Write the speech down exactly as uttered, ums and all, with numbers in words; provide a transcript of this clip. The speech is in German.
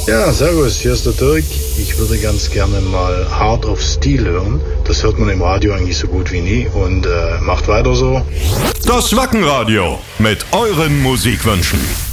Ja, servus, hier ist der Dirk. Ich würde ganz gerne mal Heart of Steel hören. Das hört man im Radio eigentlich so gut wie nie und äh, macht weiter so. Das Wackenradio mit euren Musikwünschen.